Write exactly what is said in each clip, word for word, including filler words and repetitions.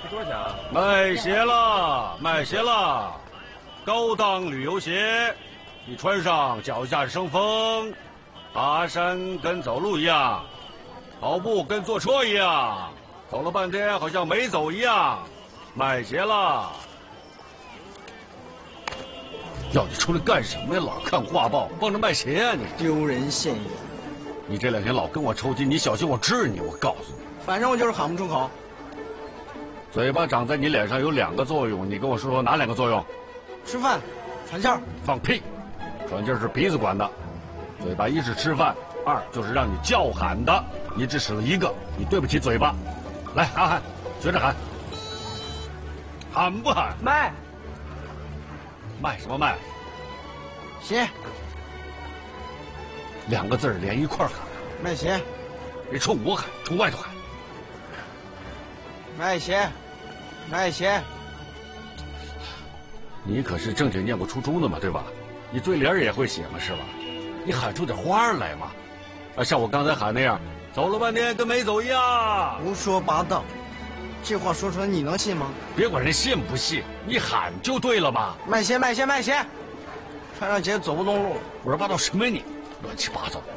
多少钱啊？ 卖鞋了，卖鞋了，高档旅游鞋，你穿上脚下生风，爬山跟走路一样，跑步跟坐车一样，走了半天好像没走一样。卖鞋了。要你出来干什么呀？老看画报，帮着卖鞋啊你！ 丢人现眼！ 你这两天老跟我抽筋，你小心我治你！我告诉你， 反正我就是喊不出口。 嘴巴长在你脸上有两个作用，你跟我说说哪两个作用？ 吃饭，喘气儿。 放屁！喘气儿是鼻子管的，嘴巴一是吃饭，二就是让你叫喊的。你只使了一个，你对不起嘴巴。来喊喊，学着喊，喊不喊？ 卖。 卖什么卖？ 鞋。 两个字连一块喊。 卖鞋。 别冲我喊，冲外头喊。 卖鞋，卖鞋。 你可是正经念过初中的嘛，对吧？你对联也会写嘛，是吧？你喊出点花来嘛！啊，像我刚才喊那样，走了半天跟没走一样。 胡说八道，这话说出来你能信吗？ 别管人信不信，你喊就对了嘛。 卖鞋，卖鞋，卖鞋。穿上鞋走不动路。 胡说八道什么呀你？乱七八糟。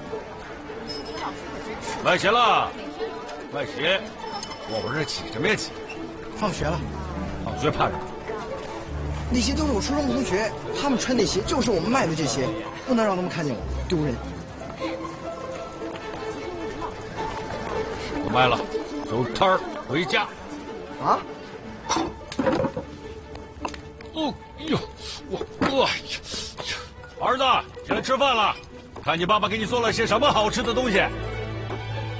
卖鞋了，卖鞋。我不是起什么呀起？ 放学了。 放学怕什么？ 那些都是我初中同学，他们穿那鞋就是我们卖的这些，不能让他们看见我，丢人。 我卖了，收摊儿回家。 啊？ 哦哟，我哎呀，儿子，起来吃饭了。看你爸爸给你做了些什么好吃的东西。